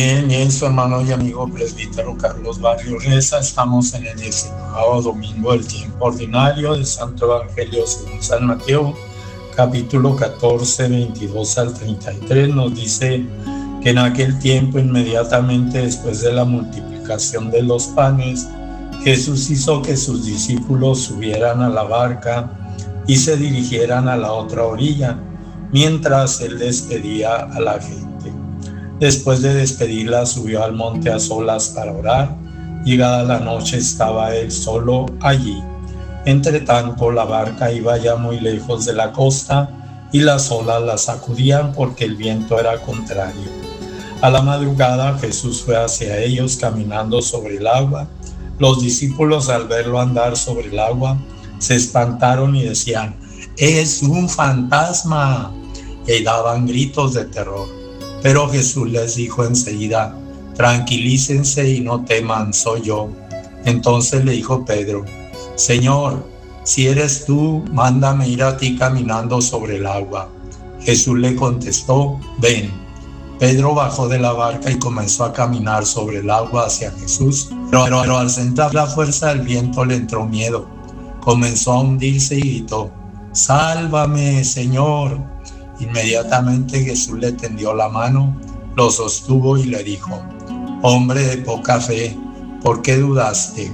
Bien, su hermano y amigo presbítero Carlos Barrio Reza. Estamos en el 19º domingo del tiempo ordinario del Santo Evangelio según San Mateo, capítulo 14, 22 al 33. Nos dice que en aquel tiempo, inmediatamente después de la multiplicación de los panes, Jesús hizo que sus discípulos subieran a la barca y se dirigieran a la otra orilla, mientras él despedía a la gente. Después de despedirla, subió al monte a solas para orar. Llegada la noche, estaba él solo allí. Entre tanto, la barca iba ya muy lejos de la costa y las olas la sacudían porque el viento era contrario. A la madrugada, Jesús fue hacia ellos caminando sobre el agua. Los discípulos, al verlo andar sobre el agua, se espantaron y decían: ¡es un fantasma! Y daban gritos de terror. Pero Jesús les dijo enseguida: tranquilícense y no teman, soy yo. Entonces le dijo Pedro: Señor, si eres tú, mándame ir a ti caminando sobre el agua. Jesús le contestó: ven. Pedro bajó de la barca y comenzó a caminar sobre el agua hacia Jesús, pero al sentir la fuerza del viento le entró miedo. Comenzó a hundirse y gritó: ¡sálvame, Señor! Inmediatamente Jesús le tendió la mano, lo sostuvo y le dijo: hombre de poca fe, ¿por qué dudaste?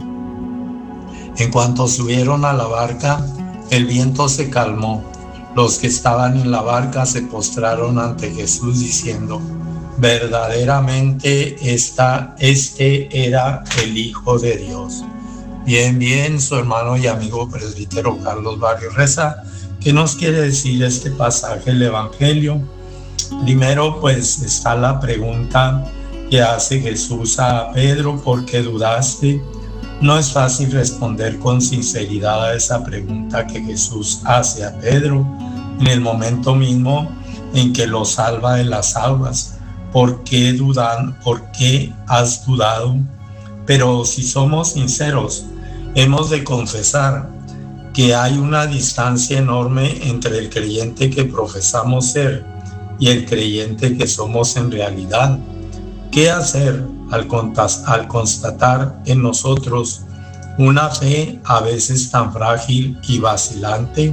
En cuanto subieron a la barca, el viento se calmó. Los que estaban en la barca se postraron ante Jesús diciendo: verdaderamente este era el Hijo de Dios. Bien, su hermano y amigo presbítero Carlos Barrio Reza. ¿Qué nos quiere decir este pasaje del Evangelio? Primero, pues está la pregunta que hace Jesús a Pedro: ¿por qué dudaste? No es fácil responder con sinceridad a esa pregunta que Jesús hace a Pedro en el momento mismo en que lo salva de las aguas. ¿Por qué dudan? ¿Por qué has dudado? Pero si somos sinceros, hemos de confesar que hay una distancia enorme entre el creyente que profesamos ser y el creyente que somos en realidad. ¿Qué hacer al constatar en nosotros una fe a veces tan frágil y vacilante?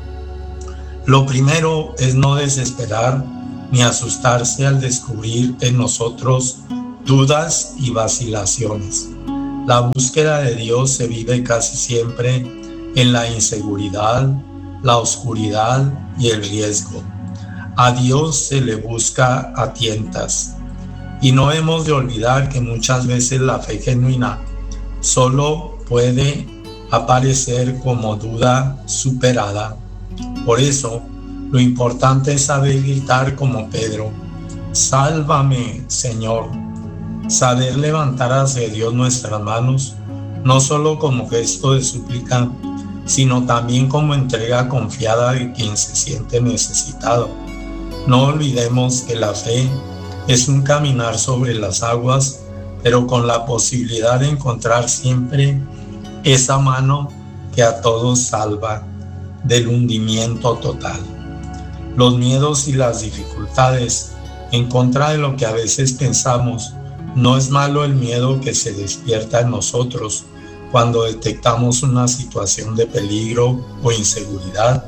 Lo primero es no desesperar ni asustarse al descubrir en nosotros dudas y vacilaciones. La búsqueda de Dios se vive casi siempre en la inseguridad, la oscuridad y el riesgo. A Dios se le busca a tientas. Y no hemos de olvidar que muchas veces la fe genuina solo puede aparecer como duda superada. Por eso, lo importante es saber gritar como Pedro: sálvame, Señor. Saber levantar hacia Dios nuestras manos, no solo como gesto de súplica, sino también como entrega confiada de quien se siente necesitado. No olvidemos que la fe es un caminar sobre las aguas, pero con la posibilidad de encontrar siempre esa mano que a todos salva del hundimiento total. Los miedos y las dificultades, en contra de lo que a veces pensamos, no es malo el miedo que se despierta en nosotros cuando detectamos una situación de peligro o inseguridad.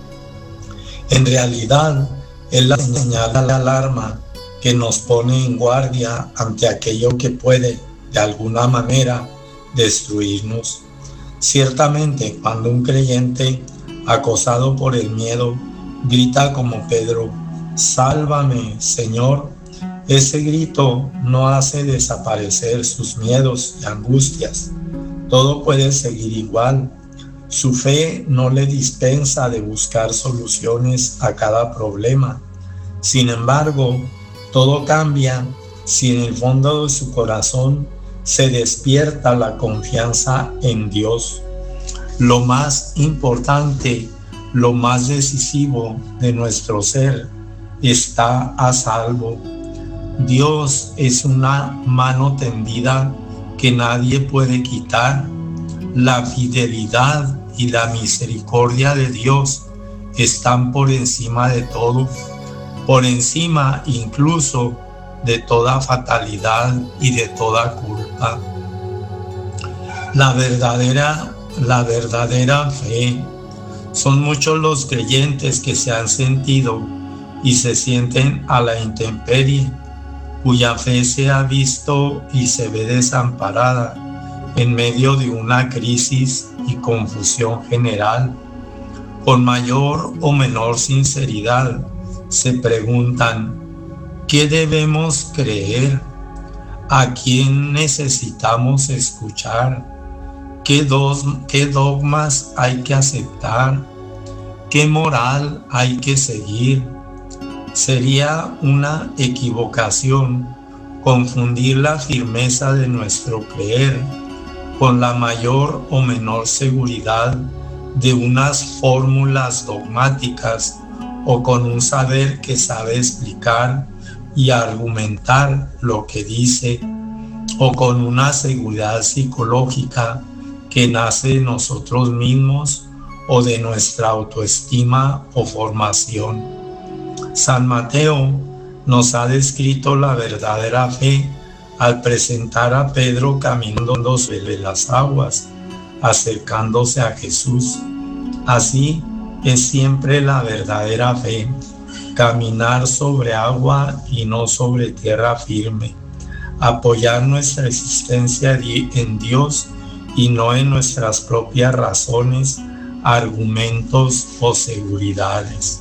En realidad, es la señal de alarma que nos pone en guardia ante aquello que puede, de alguna manera, destruirnos. Ciertamente, cuando un creyente, acosado por el miedo, grita como Pedro: sálvame, Señor, ese grito no hace desaparecer sus miedos y angustias. Todo puede seguir igual. Su fe no le dispensa de buscar soluciones a cada problema. Sin embargo, todo cambia si en el fondo de su corazón se despierta la confianza en Dios. Lo más importante, lo más decisivo de nuestro ser está a salvo. Dios es una mano tendida que nadie puede quitar. La fidelidad y la misericordia de Dios están por encima de todo, por encima incluso de toda fatalidad y de toda culpa. La verdadera fe. Son muchos los creyentes que se han sentido y se sienten a la intemperie, cuya fe se ha visto y se ve desamparada en medio de una crisis y confusión general. Con mayor o menor sinceridad se preguntan: ¿qué debemos creer? ¿A quién necesitamos escuchar? ¿Qué dogmas hay que aceptar? ¿Qué moral hay que seguir? Sería una equivocación confundir la firmeza de nuestro creer con la mayor o menor seguridad de unas fórmulas dogmáticas o con un saber que sabe explicar y argumentar lo que dice, o con una seguridad psicológica que nace de nosotros mismos o de nuestra autoestima o formación. San Mateo nos ha descrito la verdadera fe al presentar a Pedro caminando sobre las aguas, acercándose a Jesús. Así es siempre la verdadera fe: caminar sobre agua y no sobre tierra firme, apoyar nuestra existencia en Dios y no en nuestras propias razones, argumentos o seguridades.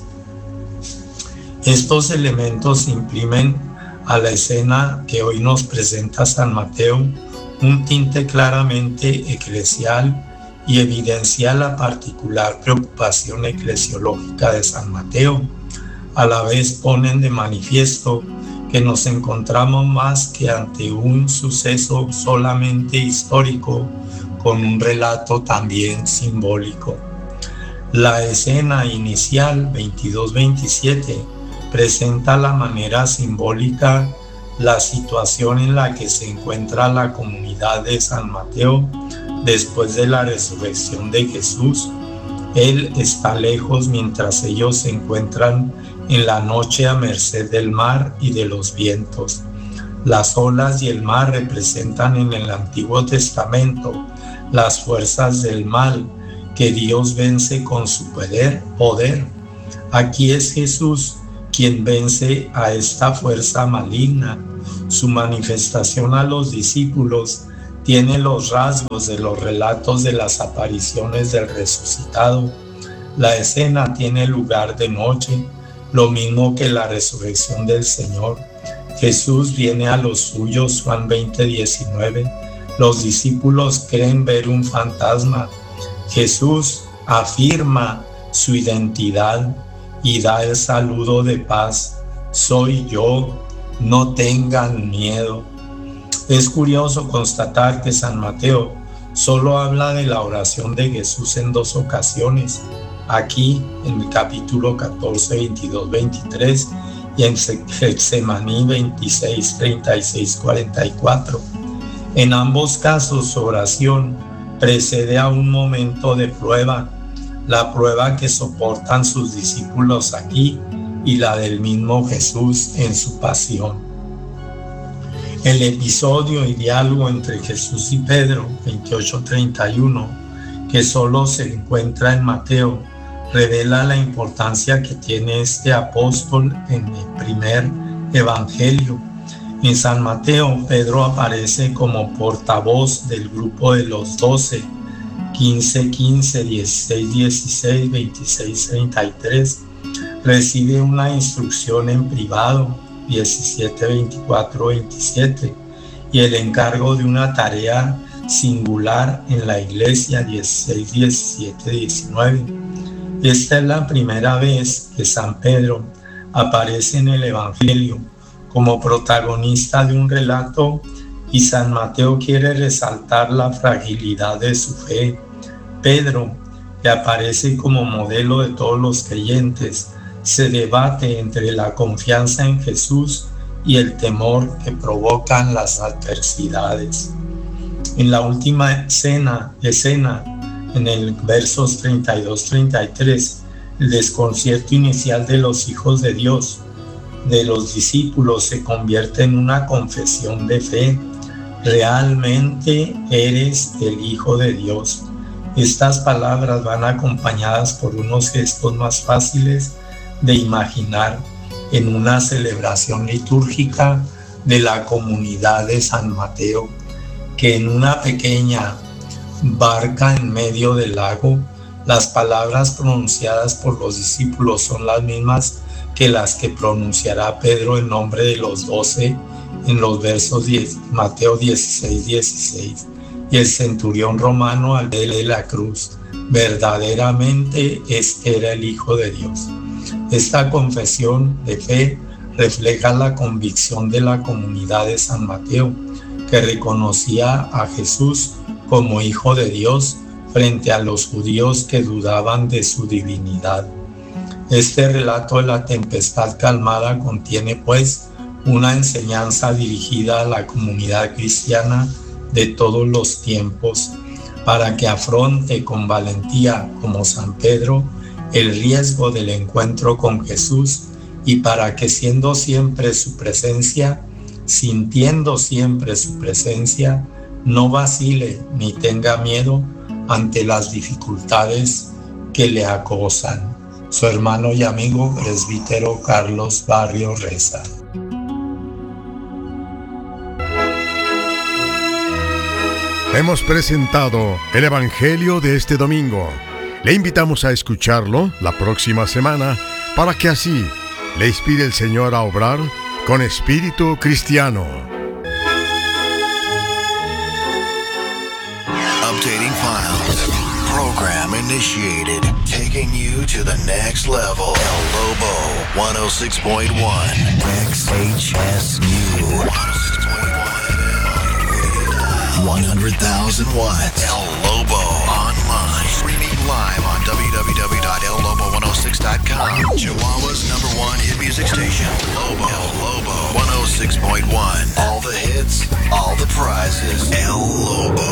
Estos elementos imprimen a la escena que hoy nos presenta San Mateo un tinte claramente eclesial y evidencia la particular preocupación eclesiológica de San Mateo. A la vez ponen de manifiesto que nos encontramos más que ante un suceso solamente histórico, con un relato también simbólico. La escena inicial 22-27 presenta la manera simbólica la situación en la que se encuentra la comunidad de San Mateo después de la resurrección de Jesús. Él está lejos mientras ellos se encuentran en la noche a merced del mar y de los vientos. Las olas y el mar representan en el Antiguo Testamento las fuerzas del mal que Dios vence con su poder. Aquí es Jesús quien vence a esta fuerza maligna. Su manifestación a los discípulos tiene los rasgos de los relatos de las apariciones del resucitado. La escena tiene lugar de noche, lo mismo que la resurrección del Señor. Jesús viene a los suyos, Juan 20:19. Los discípulos creen ver un fantasma. Jesús afirma su identidad y da el saludo de paz: soy yo, no tengan miedo. Es curioso constatar que San Mateo solo habla de la oración de Jesús en dos ocasiones, aquí en el capítulo 14, 22, 23 y en Getsemaní 26, 36, 44. En ambos casos su oración precede a un momento de prueba, la prueba que soportan sus discípulos aquí y la del mismo Jesús en su pasión. El episodio y diálogo entre Jesús y Pedro, 28:31, que solo se encuentra en Mateo, revela la importancia que tiene este apóstol en el primer evangelio. En San Mateo, Pedro aparece como portavoz del grupo de los 12, 15:15, 16:16, 26:33. Recibe una instrucción en privado, 17:24-27, y el encargo de una tarea singular en la iglesia, 16:17-19. Esta es la primera vez que San Pedro aparece en el Evangelio como protagonista de un relato, y San Mateo quiere resaltar la fragilidad de su fe. Pedro, que aparece como modelo de todos los creyentes, se debate entre la confianza en Jesús y el temor que provocan las adversidades. En la última escena, en el versos 32-33, el desconcierto inicial de los hijos de Dios de los discípulos se convierte en una confesión de fe. Realmente eres el Hijo de Dios. Estas palabras van acompañadas por unos gestos más fáciles de imaginar en una celebración litúrgica de la comunidad de San Mateo, que en una pequeña barca en medio del lago, las palabras pronunciadas por los discípulos son las mismas que las que pronunciará Pedro en nombre de los 12 en los versos Mateo 16:16, y el centurión romano al pie de la cruz. Verdaderamente este era el Hijo de Dios. Esta confesión de fe refleja la convicción de la comunidad de San Mateo, que reconocía a Jesús como Hijo de Dios frente a los judíos que dudaban de su divinidad. Este relato de la tempestad calmada contiene, pues, una enseñanza dirigida a la comunidad cristiana de todos los tiempos, para que afronte con valentía, como San Pedro, el riesgo del encuentro con Jesús, y para que siendo siempre su presencia, sintiendo siempre su presencia, no vacile ni tenga miedo ante las dificultades que le acosan. Su hermano y amigo presbítero Carlos Barrio Reza. Hemos presentado el Evangelio de este domingo. Le invitamos a escucharlo la próxima semana para que así le inspire el Señor a obrar con espíritu cristiano. Updating files. Program initiated. Taking you to the next level. El Lobo 106.1 XHSU 100,000 watts. El Lobo online. Streaming live on www.ellobo106.com. Chihuahua's #1 hit music station. Lobo. El Lobo 106.1. All the hits, all the prizes. El Lobo.